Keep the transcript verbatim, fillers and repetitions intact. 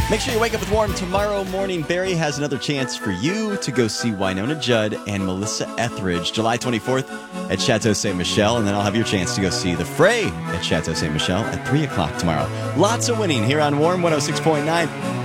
Make sure you wake up with Warm tomorrow morning. Barry has another chance for you to go see Winona Judd and Melissa Etheridge July twenty-fourth at Chateau Saint Michelle. And then I'll have your chance to go see The Fray at Chateau Saint Michelle at three o'clock tomorrow. Lots of winning here on Warm one oh six point nine.